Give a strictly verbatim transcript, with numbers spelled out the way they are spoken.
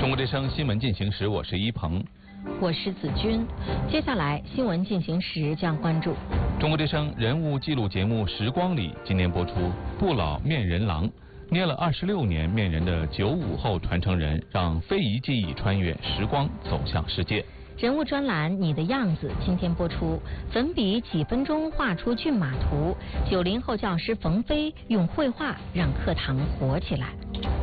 中国之声新闻进行时，我是一鹏， 我是子君。接下来新闻进行时将关注中国之声人物记录节目《时光里》，今年播出不老面人郎，捏了二十六年面人的九五后传承人，让非遗技艺穿越时光走向世界。 人物专栏《你的样子》今天播出，粉笔几分钟画出骏马图，九零后教师冯飞用绘画让课堂活起来。